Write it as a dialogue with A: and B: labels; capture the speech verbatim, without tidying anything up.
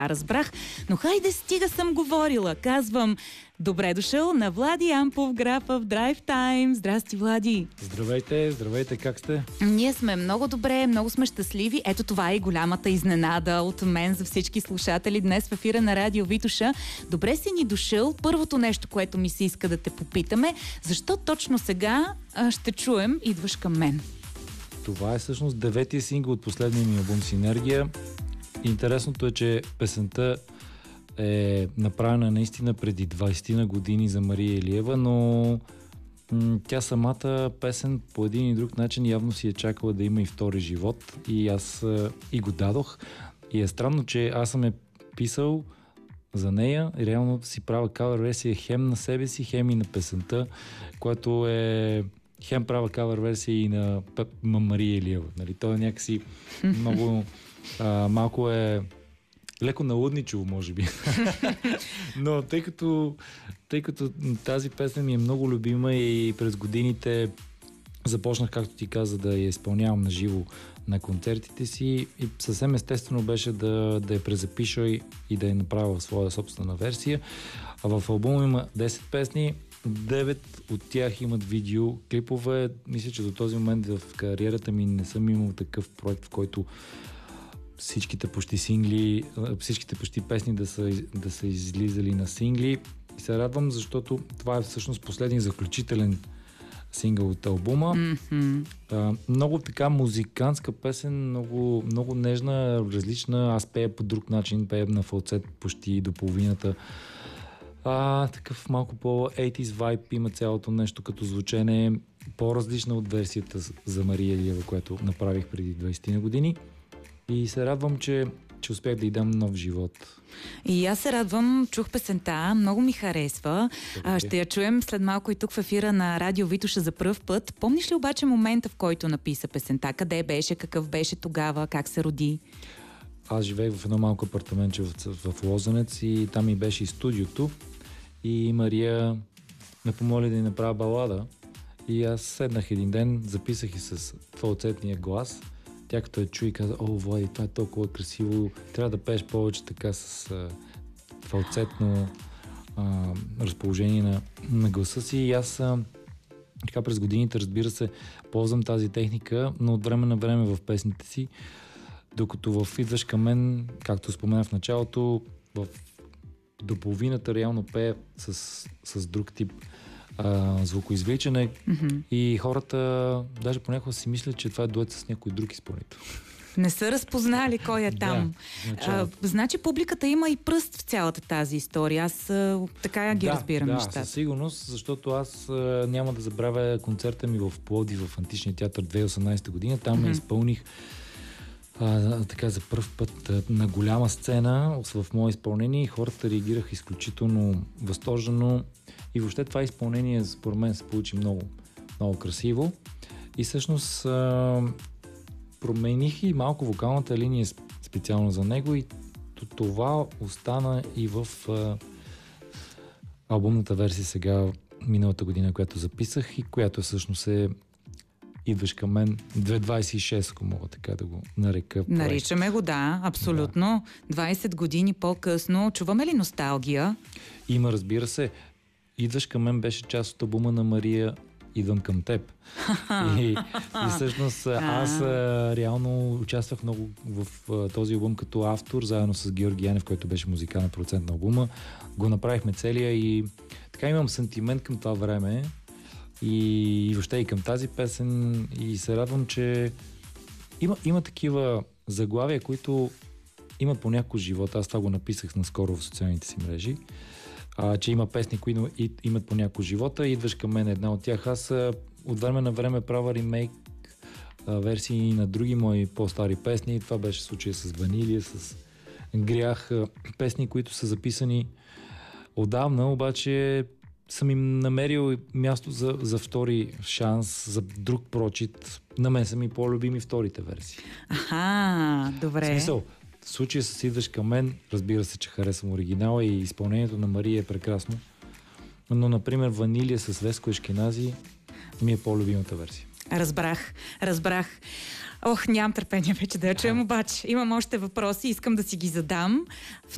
A: разбрах, но хайде стига съм говорила. Казвам, добре дошъл на Влади Ампов, графа в Drive Time. Здрасти, Влади!
B: Здравейте, здравейте, как сте?
A: Ние сме много добре, много сме щастливи. Ето това е и голямата изненада от мен за всички слушатели днес в ефира на Радио Витоша. Добре си ни дошъл. Първото нещо, което ми се иска да те попитаме, защо точно сега а, ще чуем "Идваш към мен"?
B: Това е всъщност деветия сингъл от последния ми албум "Синергия". Интересното е, че песента е направена наистина преди двайсет на години за Мария Илиева, но м- тя самата песен по един и друг начин явно си е чакала да има и втори живот и аз а, и го дадох. И е странно, че аз съм е писал за нея и реално си правя кавър версия хем на себе си, хем и на песента, което е хем правя кавър версия и на Мария Илиева. Нали? То е някакси много а, малко е леко налудничево, може би. Но тъй като, тъй като тази песен ми е много любима и през годините започнах, както ти каза, да я изпълнявам на живо на концертите си и съвсем естествено беше да, да я презапиша и, и да я направя в своя собствена версия. А в албума има десет песни, девет от тях имат видеоклипове. Мисля, че до този момент в кариерата ми не съм имал такъв проект, в който всичките почти сингли, всичките почти песни да са, да са излизали на сингли. И се радвам, защото това е всъщност последния заключителен сингъл от албума.
A: Mm-hmm.
B: А, много така музикантска песен, много, много нежна, различна. Аз пея по друг начин, пея на фалцет почти до половината. А, такъв малко по-осемдесетте вайб има цялото нещо като звучене, по-различна от версията за Мария Илиева, която направих преди двайсет на години. И се радвам, че, че успях да й дам нов живот.
A: И аз се радвам, чух песента, много ми харесва. А, ще я чуем след малко и тук в ефира на Радио Витоша за пръв път. Помниш ли обаче момента, в който написа песента? Къде беше, какъв беше тогава, как се роди?
B: Аз живеех в едно малко апартаментче в, в Лозенец и там ми беше и студиото. И Мария ме помоли да й направя балада. И аз седнах един ден, записах и с фалцетния глас. Тя като я чу и каза: "О, Влади, това е толкова красиво, трябва да пееш повече така с а, фалцетно а, разположение на, на гласа си." И аз а, така през годините, разбира се, ползвам тази техника, но от време на време в песните си, докато в "Идваш към мен", както споменах в началото, в до половината реално пее с, с друг тип а, звукоизвличане.
A: Mm-hmm.
B: И хората даже понякога си мислят, че това е дует с някой друг изпълнител.
A: Не са разпознали кой е там.
B: Да,
A: а, значи публиката има и пръст в цялата тази история. Аз а, така ги
B: да,
A: разбирам
B: да,
A: нещата.
B: Да, със сигурност, защото аз а, няма да забравя концерта ми в Пловдив в Античния театър две хиляди и осемнадесета година. Там mm-hmm. ме изпълних А, така за пръв път а, на голяма сцена в мое изпълнение и хората реагираха изключително възторжено и въобще това изпълнение според мен се получи много, много красиво и всъщност а, промених и малко вокалната линия специално за него и това остана и в а, албумната версия сега миналата година, която записах и която всъщност е "Идваш към мен", две хиляди двайсет и шеста, ако мога така да го нарека.
A: Наричаме го, да, абсолютно. Да. двайсет години по-късно. Чуваме ли носталгия?
B: Има, разбира се. "Идваш към мен" беше част от албума на Мария "Идвам към теб". и, и всъщност аз а, реално участвах много в а, този албум като автор, заедно с Георги Янев, който беше музикален продуцент на албума. Го направихме целия и така имам сантимент към това време. И, и въобще и към тази песен и се радвам, че има, има такива заглавия, които имат по някакъв живот. Аз това го написах наскоро в социалните си мрежи, а, че има песни, които имат по някакъв живота. "Идваш към мен" една от тях. Аз а, от време на време правя ремейк а, версии на други мои по-стари песни. Това беше случая с "Ванилия", с "Грях", а, песни, които са записани отдавна, обаче съм им намерил място за, за втори шанс, за друг прочит. На мен са ми по-любими вторите версии.
A: Аха, добре.
B: В смисъл, в случая с "Идваш към мен", разбира се, че харесвам оригинала и изпълнението на Мария е прекрасно. Но, например, "Ванилия" с Веско Ешкенази ми е по-любимата версия.
A: Разбрах, разбрах. Ох, нямам търпение вече да я чуем, обаче имам още въпроси, искам да си ги задам.